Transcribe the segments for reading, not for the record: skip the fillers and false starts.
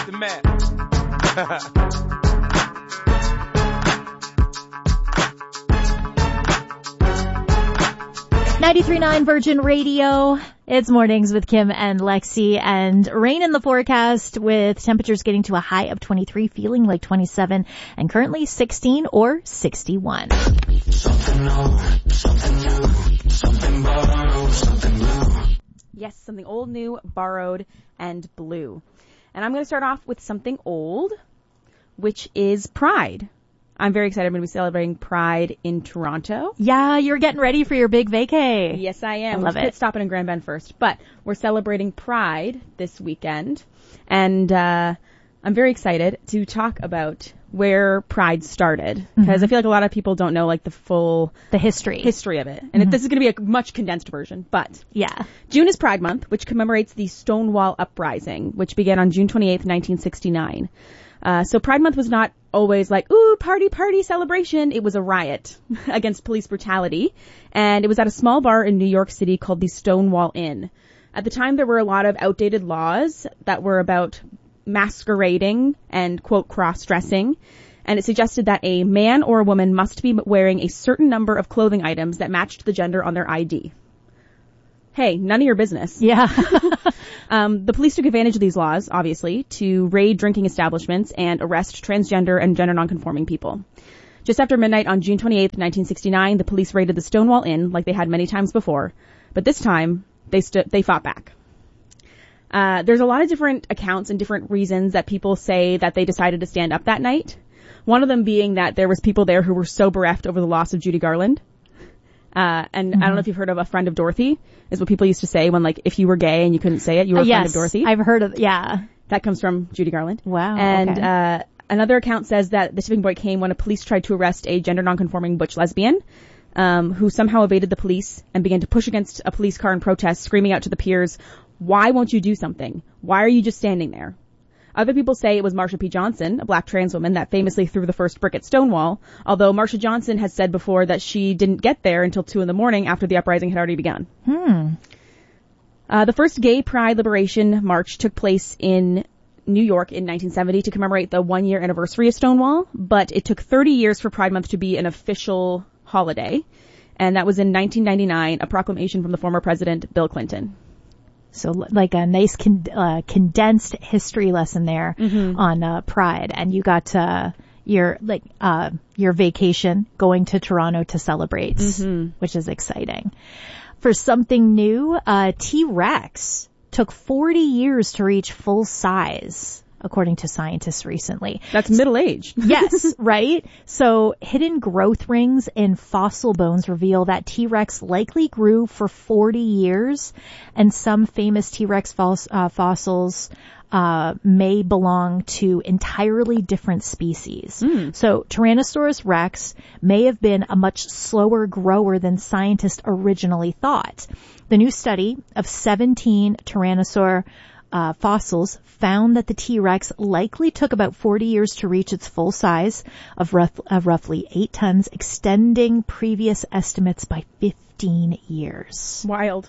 The man. 93.9 Virgin Radio. It's Mornings with Kim and Lexi, and rain in the forecast with temperatures getting to a high of 23, feeling like 27, and currently 16 or 61. Something new, something borrowed, something blue. Yes, something old, new, borrowed, and blue. And I'm going to start off with something old, which is Pride. I'm very excited. I'm going to be celebrating Pride in Toronto. Yeah, you're getting ready for your big vacay. Yes, I am. I love we're it. Stopping in Grand Bend first, but we're celebrating Pride this weekend, and I'm very excited to talk about where Pride started, because I feel like a lot of people don't know like the history of it, and this is going to be a much condensed version. But yeah, June is Pride Month, which commemorates the Stonewall Uprising, which began on June 28th, 1969. So Pride Month was not always like, ooh, party, celebration. It was a riot against police brutality. And it was at a small bar in New York City called the Stonewall Inn. At the time, there were a lot of outdated laws that were about masquerading and, quote, cross-dressing. And it suggested that a man or a woman must be wearing a certain number of clothing items that matched the gender on their ID. Hey, none of your business. Yeah. The police took advantage of these laws, obviously, to raid drinking establishments and arrest transgender and gender nonconforming people. Just after midnight on June 28th, 1969, the police raided the Stonewall Inn like they had many times before. But this time, they fought back. There's a lot of different accounts and different reasons that people say that they decided to stand up that night. One of them being that there was people there who were so bereft over the loss of Judy Garland. And I don't know if you've heard of a friend of Dorothy, is what people used to say when, like, if you were gay and you couldn't say it, you were a friend of Dorothy. I've heard of, yeah. That comes from Judy Garland. Wow. And, okay. Another account says that the tipping point came when a police tried to arrest a gender nonconforming butch lesbian, who somehow evaded the police and began to push against a police car in protest, screaming out to the peers, "Why won't you do something? Why are you just standing there?" Other people say it was Marsha P. Johnson, a black trans woman, that famously threw the first brick at Stonewall, although Marsha Johnson has said before that she didn't get there until 2 a.m. after the uprising had already begun. The first Gay Pride Liberation March took place in New York in 1970 to commemorate the 1-year anniversary of Stonewall, but it took 30 years for Pride Month to be an official holiday, and that was in 1999, a proclamation from the former president, Bill Clinton. So like a nice condensed history lesson there on Pride, and you got your vacation going to Toronto to celebrate, which is exciting. For something new, T-Rex took 40 years to reach full size, according to scientists recently. That's middle age. Yes, right? So hidden growth rings in fossil bones reveal that T-Rex likely grew for 40 years, and some famous T-Rex fossils may belong to entirely different species. So Tyrannosaurus rex may have been a much slower grower than scientists originally thought. The new study of 17 Tyrannosaur fossils found that the T-Rex likely took about 40 years to reach its full size of roughly 8 tons, extending previous estimates by 15 years. Wild.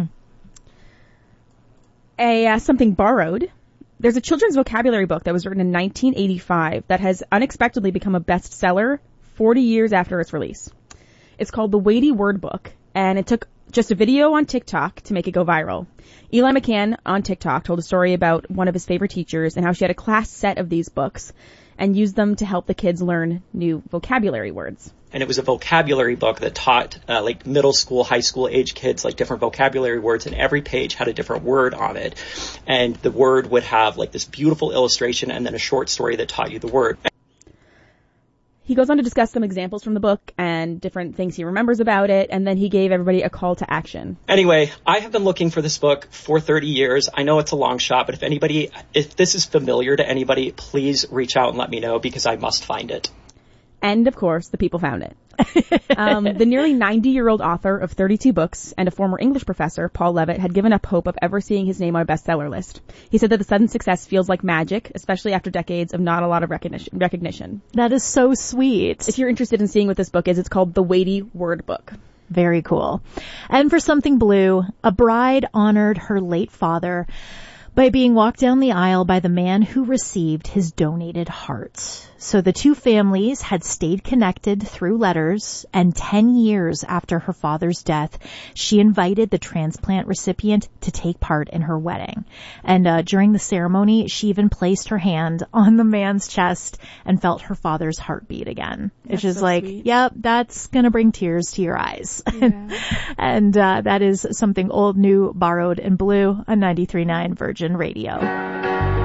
Something borrowed. There's a children's vocabulary book that was written in 1985 that has unexpectedly become a bestseller 40 years after its release. It's called The Weighty Word Book, and it took just a video on TikTok to make it go viral. Eli McCann on TikTok told a story about one of his favorite teachers and how she had a class set of these books and used them to help the kids learn new vocabulary words. And it was a vocabulary book that taught like middle school, high school age kids like different vocabulary words, and every page had a different word on it. And the word would have like this beautiful illustration and then a short story that taught you the word. He goes on to discuss some examples from the book and different things he remembers about it, and then he gave everybody a call to action. Anyway, I have been looking for this book for 30 years. I know it's a long shot, but if this is familiar to anybody, please reach out and let me know, because I must find it. And, of course, the people found it. The nearly 90-year-old author of 32 books and a former English professor, Paul Levitt, had given up hope of ever seeing his name on a bestseller list. He said that the sudden success feels like magic, especially after decades of not a lot of recognition. That is so sweet. If you're interested in seeing what this book is, it's called The Weighty Word Book. Very cool. And for something blue, a bride honored her late father by being walked down the aisle by the man who received his donated heart. So the two families had stayed connected through letters, and 10 years after her father's death, she invited the transplant recipient to take part in her wedding. And during the ceremony, she even placed her hand on the man's chest and felt her father's heartbeat again. It's just so like, sweet. yep, that's gonna bring tears to your eyes. And that is something old, new, borrowed, and blue on 93.9 Virgin Radio.